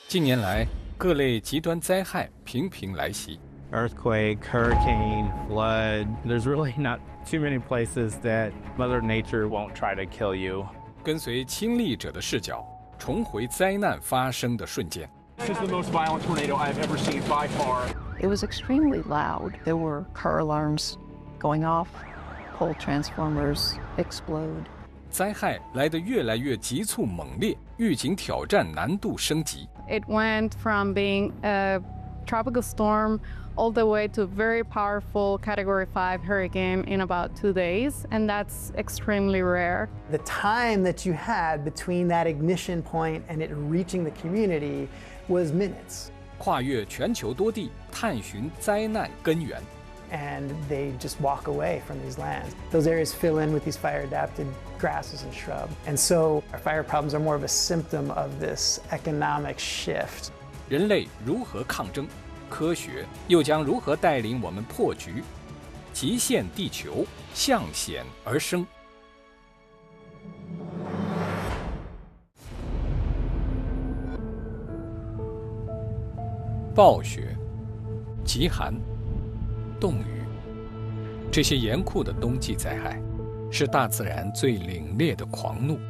近年来，各类极端灾害频频来袭。 Earthquake, hurricane, flood. There's really not too many places that Mother Nature won't try to kill you. 跟随亲历者的视角，重回灾难发生的瞬间。 This is the most violent tornado I've ever seen by far. It was extremely loud. There were car alarms going off, pole transformers explode. 灾害来得越来越急促猛烈，预警挑战难度升级。 It went from being a tropical storm all the way to very powerful Category 5 hurricane in about 2 days, and that's extremely rare. The time that you had between that ignition point and it reaching the community was minutes. 跨越全球多地，探寻灾难根源。 And they just walk away from these lands. Those areas fill in with these fire-adapted grasses and shrubs. And so our fire problems are more of a symptom of this economic shift. 人类如何抗争？科学又将如何带领我们破局？极限地球，向险而生。暴雪、极寒、冻雨，这些严酷的冬季灾害，是大自然最凛冽的狂怒。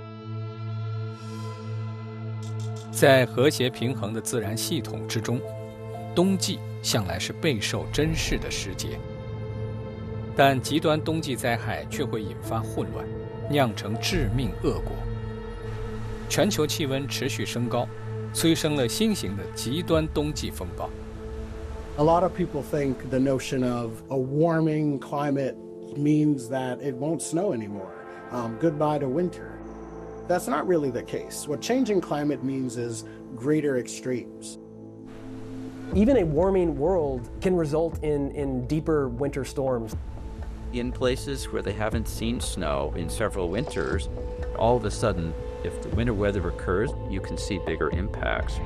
在和谐平衡的自然系统之中，冬季向来是备受珍视的时节。但极端冬季灾害却会引发混乱，酿成致命恶果。全球气温持续升高，催生了新型的极端冬季风暴。 A lot of people think the notion of a warming climate means that it won't snow anymore. Goodbye to winter. That's not really the case. What changing climate means is greater extremes. Even a warming world can result in deeper winter storms. In places where they haven't seen snow in several winters, all of a sudden, if the winter weather occurs, you can see bigger impacts.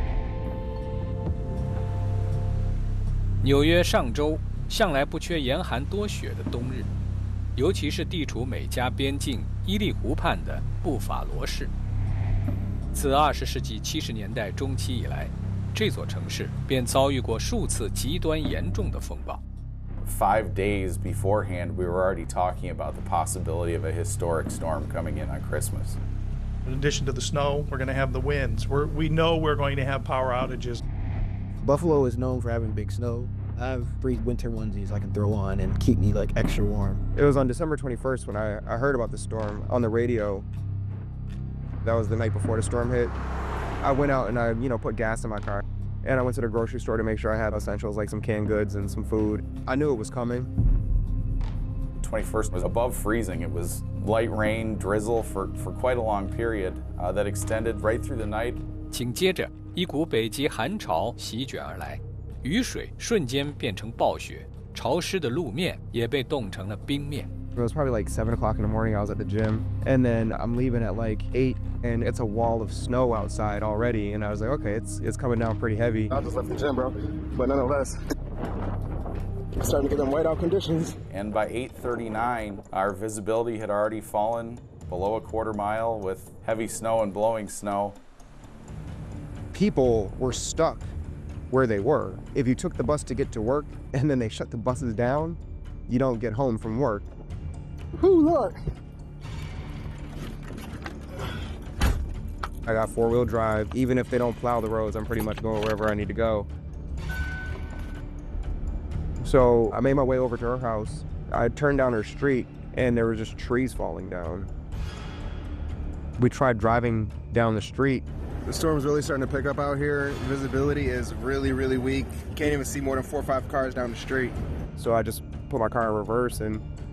纽约上周向来不缺严寒多雪的冬日，尤其是地处美加边境伊利湖畔的布法罗市。自20世纪70年代中期以来，这座城市便遭遇过数次极端严重的风暴。 5 days beforehand, we were already talking about the possibility of a historic storm coming in on Christmas. In addition to the snow, we're going to have the winds. We know we're going to have power outages. Buffalo is known for having big snow. I have 3 winter onesies I can throw on and keep me like extra warm. It was on December 21st when I heard about the storm on the radio. That was the night before the storm hit. I went out and I, put gas in my car. And I went to the grocery store to make sure I had essentials like some canned goods and some food. I knew it was coming. 21st was above freezing. It was light rain, drizzle for quite a long period that extended right through the night. 紧接着，一股北极寒潮席卷而来，雨水瞬间变成暴雪，潮湿的路面也被冻成了冰面。 It was probably like 7 o'clock in the morning. I was at the gym, and then I'm leaving at like 8, and it's a wall of snow outside already. And I was like, okay, it's coming down pretty heavy. I just left the gym, bro, but nonetheless, I'm starting to get them whiteout conditions. And by 8:39, our visibility had already fallen below a quarter mile with heavy snow and blowing snow. People were stuck where they were. If you took the bus to get to work and then they shut the buses down, you don't get home from work. Whew, Lord. I got 4-wheel drive. Even if they don't plow the roads, I'm pretty much going wherever I need to go. So I made my way over to her house. I turned down her street and there were just trees falling down. We tried driving down the street. The storm's really starting to pick up out here. Visibility is really, really weak. You can't even see more than 4 or 5 cars down the street. So I just put my car in reverse and